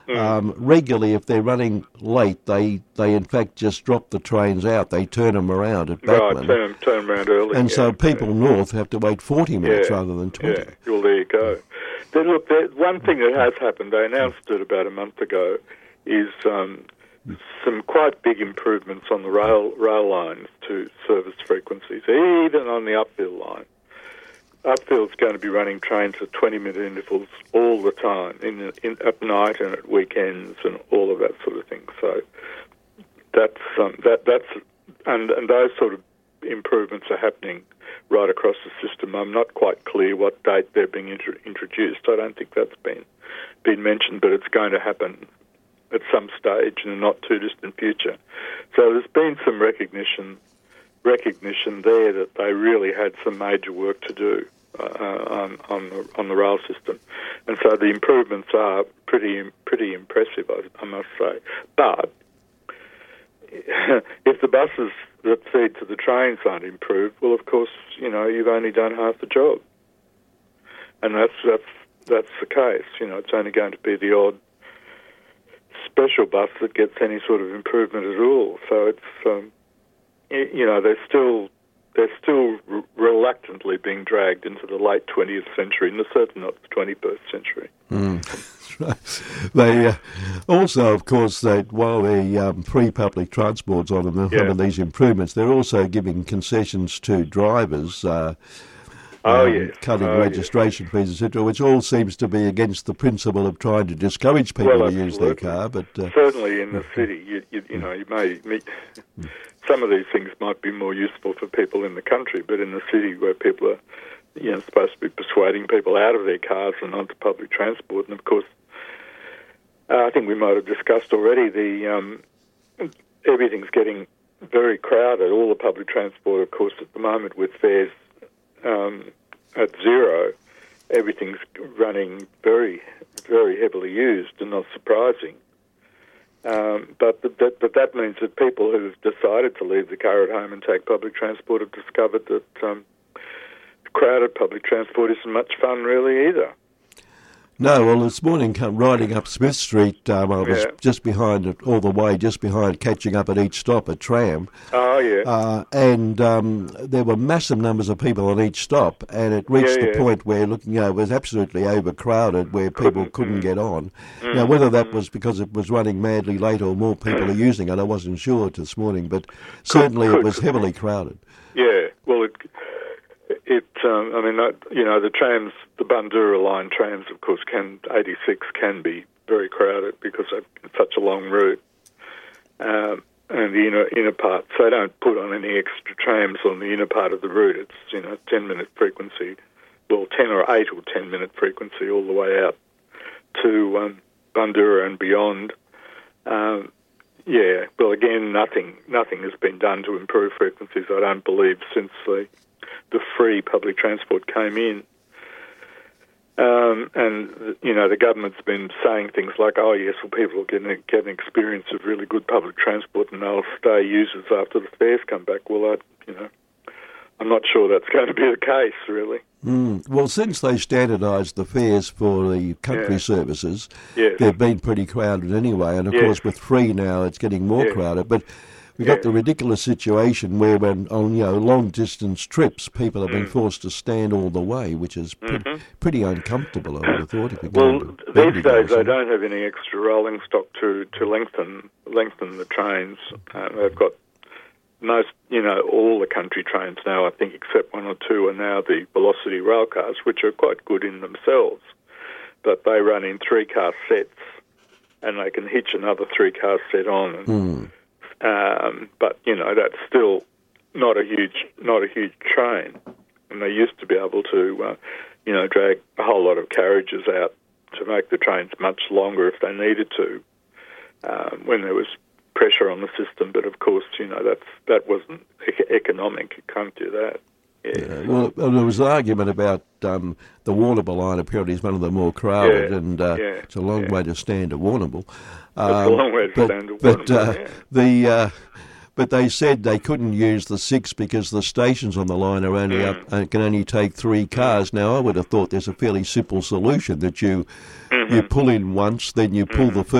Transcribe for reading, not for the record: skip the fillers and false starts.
Regularly, if they're running late, they in fact just drop the trains out. They turn them around at Right, Batman. turn them around early. And so people north have to wait 40 minutes rather than 20. Yeah, well, there you go. Then look, one thing that has happened, they announced it about a month ago, is some quite big improvements on the rail lines to service frequencies, even on the Upfield line. Upfield's going to be running trains at 20-minute intervals all the time, at night and at weekends and all of that sort of thing. So that's and those sort of improvements are happening right across the system. I'm not quite clear what date they're being introduced. I don't think that's been mentioned, but it's going to happen at some stage in the not too distant future. So there's been some recognition there that they really had some major work to do on the rail system, and so the improvements are pretty impressive, I must say. But if the buses that feed to the trains aren't improved, well, of course, you've only done half the job, and that's the case. It's only going to be the odd special bus that gets any sort of improvement at all. So it's they're still reluctantly being dragged into the late 20th century, and certainly not the 21st century. That's right. They also, of course, while the free public transport's on them, having these improvements, they're also giving concessions to drivers. Cutting registration fees, etc., which all seems to be against the principle of trying to discourage people to use their car. But certainly in the city, you may meet. Some of these things might be more useful for people in the country, but in the city where people are, supposed to be persuading people out of their cars and onto public transport, and of course, I think we might have discussed already everything's getting very crowded. All the public transport, of course, at the moment with fares at zero, everything's running very, very heavily used, and not surprising. But that means that people who've decided to leave the car at home and take public transport have discovered that crowded public transport isn't much fun really either. No, well, this morning, riding up Smith Street, I was just behind it, all the way, just behind, catching up at each stop, a tram. Oh, yeah. And there were massive numbers of people on each stop, and it reached the point where, it was absolutely overcrowded, where people couldn't get on. Now, whether that was because it was running madly late or more people are using it, I wasn't sure this morning, but certainly it was heavily crowded. Yeah, well, the trams, the Bundoora line trams, of course, 86 can be very crowded because it's such a long route. And the inner part, so they don't put on any extra trams on the inner part of the route. It's, 10-minute frequency, well, 10 or 8 or 10-minute frequency all the way out to Bundoora and beyond. Well, again, nothing has been done to improve frequencies, I don't believe, since the free public transport came in. The government's been saying things like, oh, yes, well, people will get an experience of really good public transport and they'll stay users after the fares come back. Well, I'm not sure that's going to be the case, really. Well, since they standardised the fares for the country services, they've been pretty crowded anyway. And, of course, with free now, it's getting more crowded. But we've got the ridiculous situation where when on long-distance trips, people have been forced to stand all the way, which is pretty uncomfortable, I would have thought. These days they don't have any extra rolling stock to lengthen the trains. They've got all the country trains now, I think, except one or two, are now the Velocity rail cars, which are quite good in themselves. But they run in 3-car sets, and they can hitch another 3-car set on. But that's still not a huge train, and they used to be able to drag a whole lot of carriages out to make the trains much longer if they needed to when there was pressure on the system. But of course, that wasn't economic. You can't do that. Well, there was an argument about the Warrnambool line. Apparently, is one of the more crowded, and it's a long way to stand at Warrnambool. It's a long way to stand at Warrnambool. But they said they couldn't use the 6 because the stations on the line are only can only take 3 cars. Now, I would have thought there's a fairly simple solution that you pull in once, then you pull the